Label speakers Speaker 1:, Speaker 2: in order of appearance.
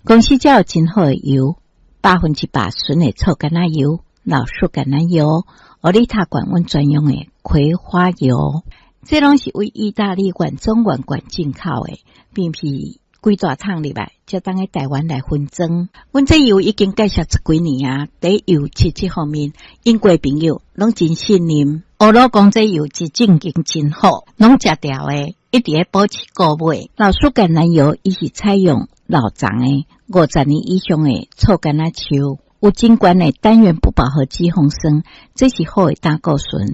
Speaker 1: 公司才有真好的油，100%纯的臭橄榄油、老树橄榄油、欧丽塔管温专用的葵花油，这拢是为意大利原装原罐进口的，并非几大桶入来，才当喺台湾来分装。阮这油已经介绍十几年啊，在油漆这方面，英国朋友拢真信任。欧罗讲这油是正经真好，拢食掉的，一直在保持购买。老树橄榄油伊是采用老长的50年以上的臭橄榄树，有真悬的单元不饱和脂肪酸，这是好的胆固醇。